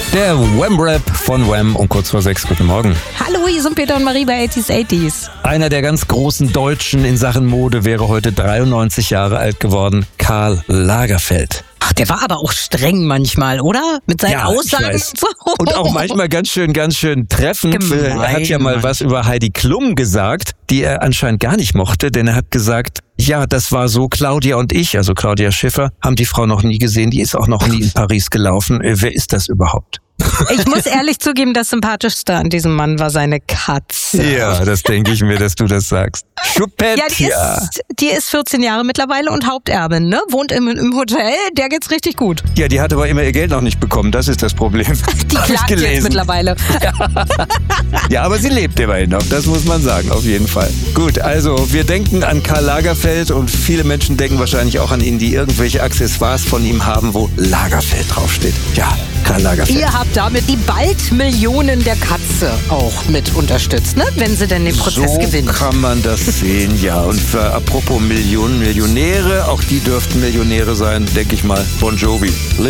Der Wham-Rap von Wham um kurz vor 6. Guten Morgen. Hallo, hier sind Peter und Marie bei 80s. Einer der ganz großen Deutschen in Sachen Mode wäre heute 93 Jahre alt geworden. Karl Lagerfeld. Ach, der war aber auch streng manchmal, oder? Mit seinen Aussagen. Ich weiß. Und auch manchmal ganz schön treffend. Gemein, Er hat ja mal was über Heidi Klum gesagt, die er anscheinend gar nicht mochte, denn er hat gesagt, ja, das war so, Claudia und ich, also Claudia Schiffer, haben die Frau noch nie gesehen, die ist auch noch nie in Paris gelaufen. Wer ist das überhaupt? Ich muss ehrlich zugeben, das Sympathischste an diesem Mann war seine Katze. Ja, das denke ich mir, dass du das sagst. Chupette, Ja, die ist 14 Jahre mittlerweile und Haupterbin, ne? Wohnt im Hotel, der geht's richtig gut. Ja, die hat aber immer ihr Geld noch nicht bekommen, das ist das Problem. Die klagt jetzt mittlerweile. Ja, aber sie lebt immerhin noch, das muss man sagen, auf jeden Fall. Gut, also wir denken an Karl Lagerfeld und viele Menschen denken wahrscheinlich auch an ihn, die irgendwelche Accessoires von ihm haben, wo Lagerfeld draufsteht. Ja, Karl Lagerfeld. Ihr habt damit die bald Millionen der Katze auch mit unterstützt, ne? Wenn sie denn den Prozess gewinnt. So kann man das sehen, ja. Und apropos Millionen, Millionäre, auch die dürften Millionäre sein, denke ich mal. Bon Jovi.